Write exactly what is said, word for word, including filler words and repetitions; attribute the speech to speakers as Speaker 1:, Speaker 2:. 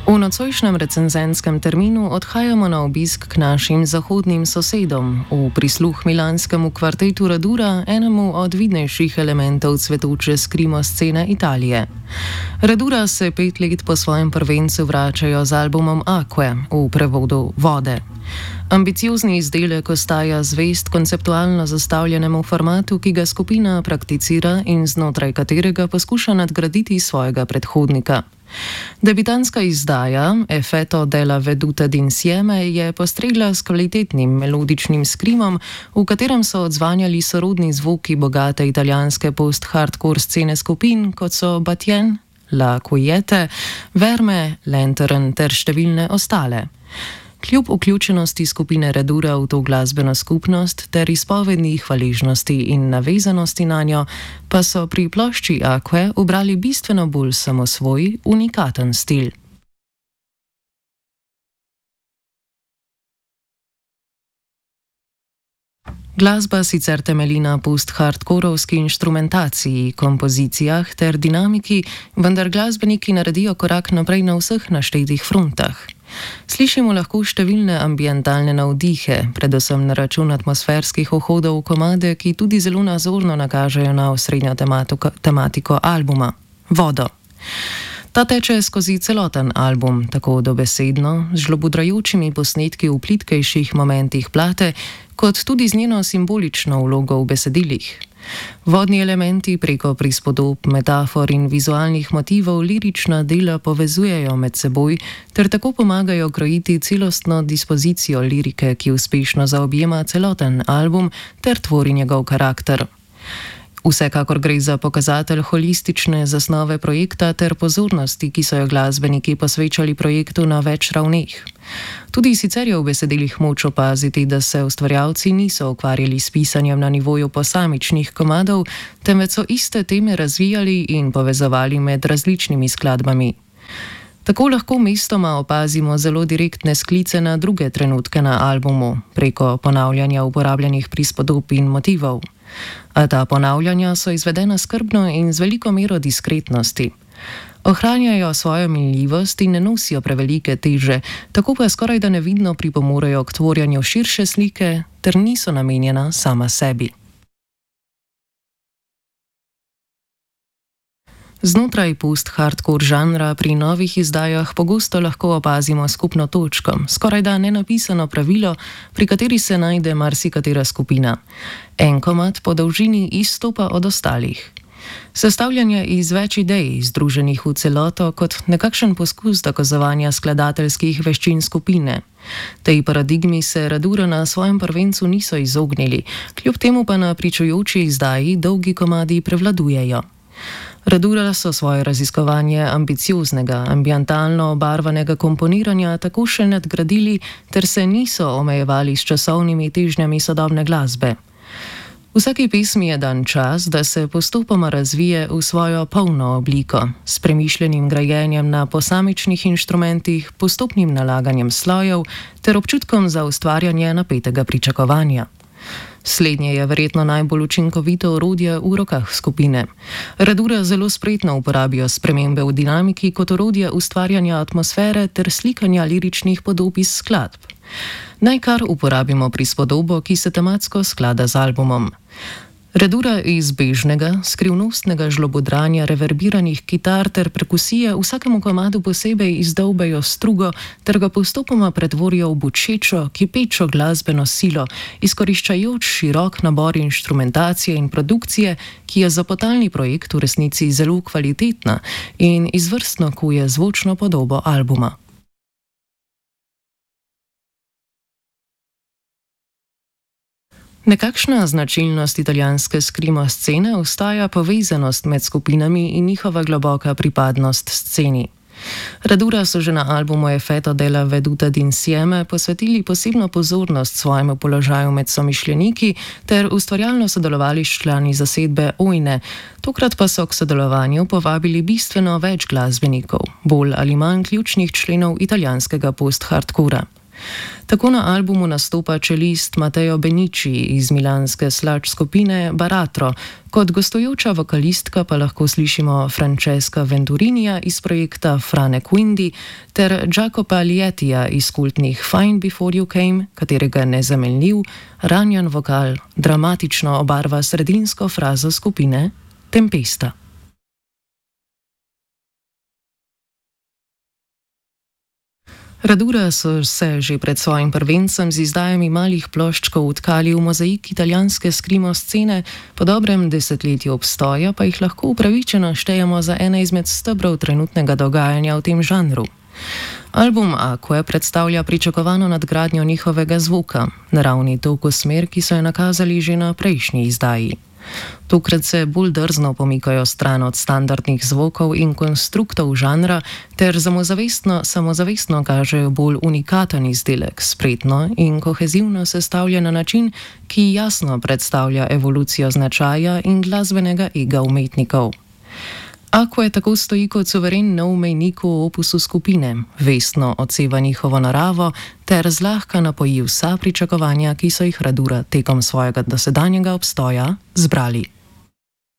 Speaker 1: V nocojšnjem recenzenskem terminu odhajamo na obisk k našim zahodnim sosedom, v prisluh milanskemu kvartetu Radura, enemu od vidnejših elementov cvetoče skrimo scene Italije. Radura se pet let po svojem prvencu vračajo z albumom Acque, v prevodu Vode. Ambiciozni izdelek ostaja zvest konceptualno zastavljenemu formatu, ki ga skupina prakticira in znotraj katerega poskuša nadgraditi svojega predhodnika. Debitanska izdaja Effetto della Veduta d'Insieme je postregla s kvalitetnim melodičnim skrimom, v katerem so odzvanjali sorodni zvoki bogate italijanske post-hardcore scene skupin, kot so Batien, La Quiete, Verme, Lantern ter številne ostale. Kljub vključenosti skupine Radura v to glasbeno skupnost ter izpovedni hvaležnosti in navezanosti na njo, pa so pri plošči Acque ubrali bistveno bolj samosvoj, unikaten stil. Glasba sicer temelji na post-hardkorovski inštrumentaciji, kompozicijah ter dinamiki, vendar glasbeniki naredijo korak naprej na vseh naštetih frontah. Slišimo lahko številne ambientalne navdihe, predvsem na račun atmosferskih vhodov v komade, ki tudi zelo nazorno nakažejo na osrednjo tematiko, tematiko albuma – vodo. Ta teče skozi celoten album, tako dobesedno, z žlobudrajočimi posnetki v plitkejših momentih plate, kot tudi z njeno simbolično vlogo v besedilih. Vodni elementi preko prispodob, metafor in vizualnih motivov lirična dela povezujejo med seboj ter tako pomagajo krojiti celostno dispozicijo lirike, ki uspešno zaobjema celoten album ter tvori njegov karakter. Vsekakor gre za pokazatelj holistične zasnove projekta ter pozornosti, ki so jo glasbeniki posvečali projektu na več ravneh. Tudi sicer je v besedilih moč opaziti, da se ustvarjalci niso ukvarjali s pisanjem na nivoju posamičnih komadov, temveč so iste teme razvijali in povezovali med različnimi skladbami. Tako lahko mestoma opazimo zelo direktne sklice na druge trenutke na albumu, preko ponavljanja uporabljenih prispodob in motivov. A ta ponavljanja so izvedena skrbno in z veliko mero diskretnosti. Ohranjajo svojo minljivost in ne nosijo prevelike teže, tako pa skoraj da nevidno pripomorejo k tvorjenju širše slike ter niso namenjena sama sebi. Znotraj post-hardcore žanra pri novih izdajah pogosto lahko opazimo skupno točko, skoraj da nenapisano pravilo, pri kateri se najde marsikatera skupina. En komad po dolžini izstopa od ostalih. Sestavljanje iz več idej, združenih v celoto kot nekakšen poskus dokazovanja skladateljskih veščin skupine. Tej paradigmi se Radura na svojem prvencu niso izognili, kljub temu pa na pričujoči izdaji dolgi komadi prevladujejo. Radura so svoje raziskovanje ambicioznega, ambientalno obarvanega komponiranja tako še nadgradili, ter se niso omejevali s časovnimi težnjami sodobne glasbe. Vsaki pesmi je dan čas, da se postopoma razvije v svojo polno obliko, s premišljenim grajenjem na posamičnih inštrumentih, postopnim nalaganjem slojev ter občutkom za ustvarjanje napetega pričakovanja. Slednje je verjetno najbolj učinkovito orodje v rokah skupine. Radura zelo spretno uporabijo spremembe v dinamiki kot orodje ustvarjanja atmosfere ter slikanja liričnih podob iz skladb. Naj kar uporabimo prispodobo, ki se tematsko sklada z albumom. Radura iz bežnega, skrivnostnega žlobodranja reverbiranih kitar ter perkusije vsakemu komadu posebej izdolbejo strugo ter ga postopoma pretvorijo v bučečo, kipečo glasbeno silo, izkoriščajoč širok nabor inštrumentacije in produkcije, ki je za potalni projekt v resnici zelo kvalitetna in izvrstno kuje zvočno podobo albuma. Nekakšna značilnost italijanske skrimo scene ostaja povezanost med skupinami in njihova globoka pripadnost sceni. Radura so že na albumu Effetto della Veduta d'Insieme posvetili posebno pozornost svojemu položaju med somišljeniki ter ustvarjalno sodelovali s člani zasedbe Ojne, tokrat pa so k sodelovanju povabili bistveno več glasbenikov, bolj ali manj ključnih členov italijanskega post-hardkora. Tako na albumu nastopa čelist Matteo Benici iz milanske sludge skupine Baratro, kot gostujoča vokalistka pa lahko slišimo Francesca Venturinija iz projekta Frane Quindi ter Jacopa Liettija iz kultnih Fine Before You Came, katerega nezamenljiv, ranjen vokal dramatično obarva sredinsko frazo skupine Tempesta. Radura so se že pred svojim prvencem z izdajami malih ploščkov utkali v mozaik italijanske skrimo scene, po dobrem desetletju obstoja pa jih lahko upravičeno štejemo za ene izmed stebrov trenutnega dogajanja v tem žanru. Album Aqua predstavlja pričakovano nadgradnjo njihovega zvoka, naravni tok v smer, ki so jo nakazali že na prejšnji izdaji. Tokrat se bolj drzno pomikajo stran od standardnih zvokov in konstruktov žanra ter samozavestno, samozavestno kažejo bolj unikaten izdelek, spretno in kohezivno sestavljen na način, ki jasno predstavlja evolucijo značaja in glasbenega ega umetnikov. Aqua tako stoji kot suveren nov mejnik v opusu skupine, vestno odseva njihovo naravo ter zlahka napoji vsa pričakovanja, ki so jih Radura tekom svojega dosedanjega obstoja zbrali.